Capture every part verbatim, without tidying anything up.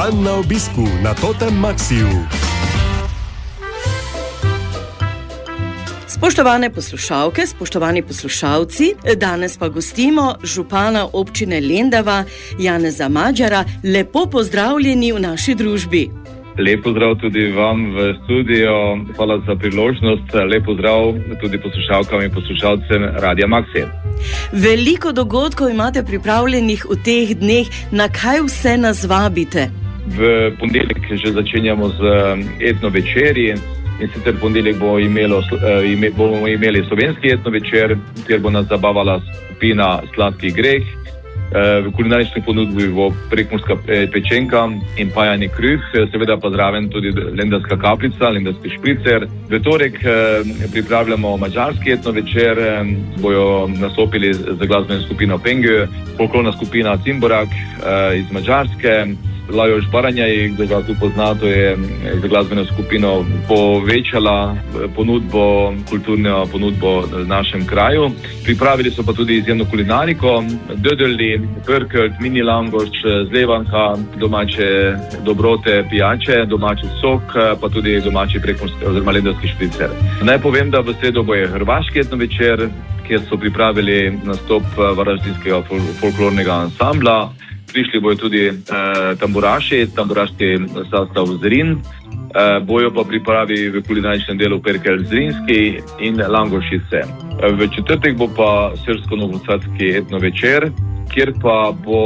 Dan na obisku na Totem Maxiju. Spoštovane poslušalke, spoštovani poslušalci, danes pa gostimo župana občine Lendava, Janeza Madžara. Lepo pozdravljeni v naši družbi. Lep pozdrav tudi vam v studio. Hvala za priložnost. Lep pozdrav tudi poslušalkam in poslušalcem Radia Maxi. Veliko dogodkov imate pripravljenih v teh dneh. Na kaj vse nas vabite? V ponedeljek že začenjamo z etno večerji. In sicer ponedeljek bo imelo, ime, bomo imeli slovenski etno večer, kjer bo nas zabavala skupina Sladki greh. V kulinarični ponudbi bo prekmurska pečenka in pajani kruh, seveda pa zraven tudi lendavska kapljica, lendavski špricer. V torek pripravljamo madžarski etno večer, bojo nastopili z glasbeno skupino Pengő, folklorna skupina Cimborak iz Madžarske. Lajos Baranjaj, kdo ga tu pozna, to je za glasbeno skupino povečala ponudbo, kulturno ponudbo v našem kraju. Pripravili so pa tudi izjemno kulinariko, dödeli, prkelt, mini langoš, zlevanka, domače dobrote, pijače, domači sok, pa tudi domači prekmurski oziroma lendavski špricer. Naj povem, da v sredo bo je hrvaški etno večer, kjer so pripravili nastop varaždinskega folklornega ansambla. Prišli bojo tudi e, tamburaši, tamburaški sastav Zrin, e, bojo pa pripravi v kulinaričnem delu Perkel Zrinski in Langošice. E, v četrtek bo pa srpsko-novosadski etno večer, kjer pa bo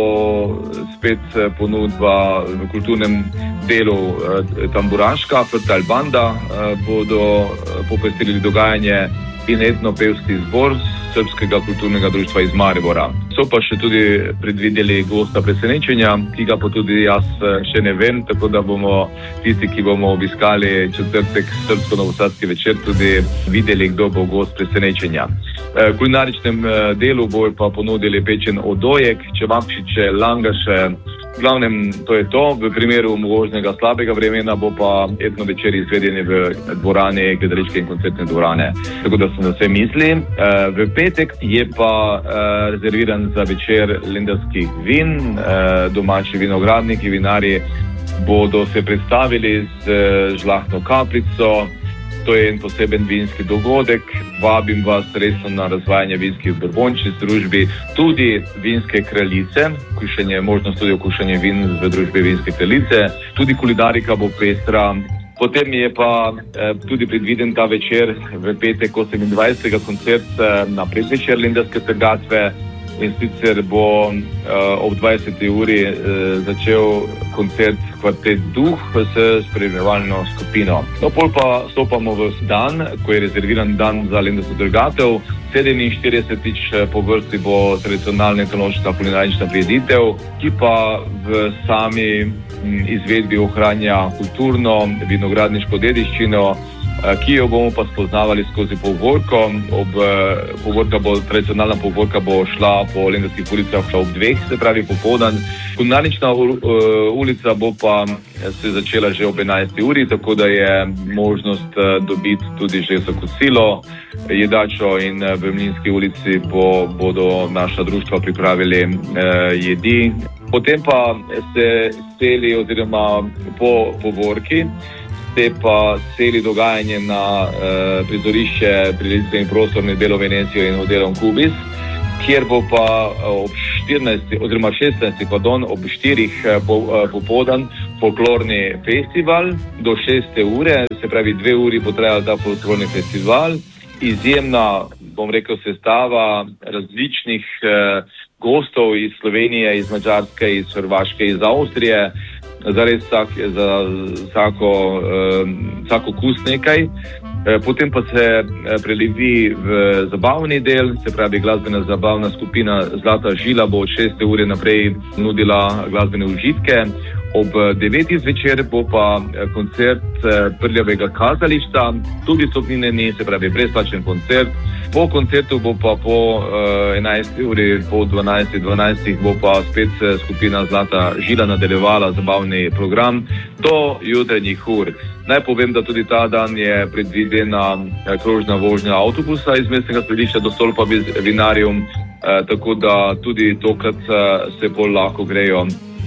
spet ponudba v kulturnem delu e, tamburaška, Frtal Banda, e, bodo popestrili dogajanje in etno-pevski zbor Srpskega kulturnega društva iz Maribora. So pa še tudi predvideli gosta presenečenja, ki ga pa tudi jaz še ne vem, tako da bomo tisti, ki bomo obiskali četrtek srpsko-novosadski večer, tudi videli, kdo bo gost presenečenja. V kulinaričnem delu bojo pa ponudili pečen odojek, čevapčiče, langaše. V glavnem to je to, v primeru možnega slabega vremena bo pa etno večer izvedeni v dvorani, gledališke in koncertne dvorane. Tako da sem na vse misli. V petek je pa rezerviran za večer lendavskih vin, domači vinogradniki, vinarji bodo se predstavili z žlahtno kapljico. To je en poseben vinski dogodek. Vabim vas resno na razvajanje vinskih borbončic v družbi, tudi vinske kraljice, kušanje, možnost tudi okušanje vin v družbi vinske kraljice. Tudi kulinarika bo pestra. Potem je pa eh, tudi predviden ta večer v petek osemindvajsetega koncert eh, na predvečer lendavske trgatve. In sicer bo uh, ob dvajseti uri uh, začel koncert Kvartet Duh s spremljevalno skupino. No, pol pa stopamo v dan, ko je rezerviran dan za lendavsko trgatev. sedeminštiridesetič po vrsti bo tradicionalna etnološka kulinarična prireditev, ki pa v sami m, izvedbi ohranja kulturno vinogradniško dediščino, ki jo bomo pa spoznavali skozi povorko. Ob, povorka bo, tradicionalna povorka bo šla po lendavskih ulicah ob dveh, se pravi popoldan. Kulinarična ulica bo pa se začela že ob enajsti uri, tako da je možnost dobiti tudi že za kosilo, jedačo, in v Mlinski ulici bo, bodo naša društva pripravili eh, jedi. Potem pa se seli oziroma po povorki te pa seli dogajanje na eh, prizorišče prireditveni prostorni delo Venecijo in oddelom Kubis, kjer bo pa ob štirinajsti oziroma šestnajsti pardon, ob štirih po, popoldan folklorni festival do šeste ure, se pravi dve uri bo trajal ta folklorni festival. Izjemna, bom rekel, sestava različnih eh, gostov iz Slovenije, iz Madžarske, iz Hrvaške, iz Avstrije. Zares vsak, za vsako, um, vsak okus nekaj. Potem pa se prelevi v zabavni del, se pravi glasbena zabavna skupina Zlata žila bo od šeste ure naprej nudila glasbene užitke. Ob devetih zvečer bo pa koncert Prljavega kazališta, tudi stopnine ni, se pravi brezplačen koncert. Po koncertu bo pa po uh, enajsti uri, po dvanajsti dvanajstih bo pa spet skupina Zlata žila nadaljevala zabavni program do jutranjih ur. Naj povem, da tudi ta dan je predvidena krožna vožnja avtobusa iz mestnega središča do stolpa Vinarium, eh, tako da tudi tokrat eh, se bolj lahko grejo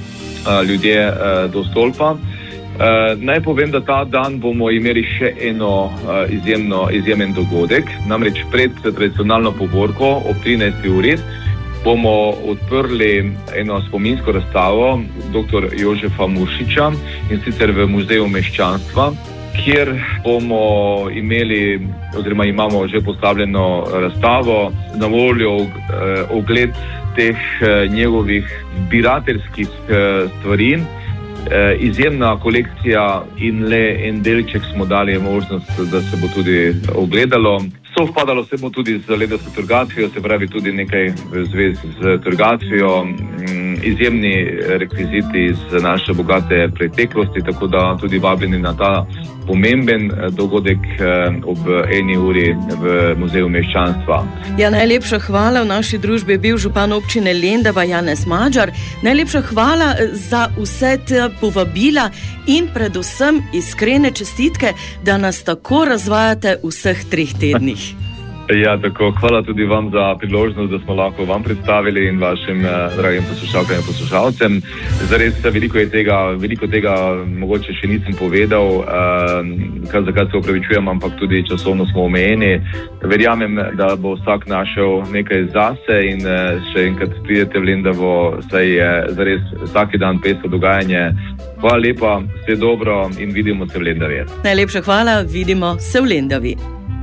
ljudje do stolpa. Naj povem, da ta dan bomo imeli še eno izjemno, izjemen dogodek. Namreč pred tradicionalno povorko ob trinajsti uri bomo odprli eno spominsko razstavo doktor Jožefa Muršiča, in sicer v Muzeju meščanstva, kjer bomo imeli, oziroma imamo že postavljeno razstavo, na voljo ogled teh njegovih zbirateljskih stvari. Izjemna kolekcija in le en delček smo dali možnost, da se bo tudi ogledalo. Sovpadalo se bo tudi z ledasto trgatvijo, se pravi tudi nekaj v zvezi z trgatvijo, izjemni rekviziti iz naše bogate preteklosti, tako da tudi vabljeni na ta pomemben dogodek ob eni uri v Muzeju meščanstva. Ja, najlepša hvala. V naši družbi je bil župan občine Lendava Janez Madžar. Najlepša hvala za vse te povabila in predvsem iskrene čestitke, da nas tako razvajate vseh treh tednih. Ja, tako. Hvala tudi vam za priložnost, da smo lahko vam predstavili in vašim eh, dragim poslušalkam in poslušalcem. Zares veliko je tega, veliko tega mogoče še nisem povedal, eh, kar zakaj se opravičujem, ampak tudi časovno smo omejeni. Verjamem, da bo vsak našel nekaj zase in eh, še enkrat pridete v Lendavo, saj je zares vsaki dan pesto dogajanje. Hvala lepa, vse dobro in vidimo se v Lendavi. Najlepša hvala, vidimo se v Lendavi.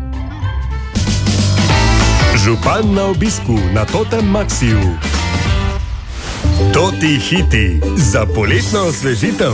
Župan na obisku na Totem Maxiju. Toti hiti za poletno osvežitev.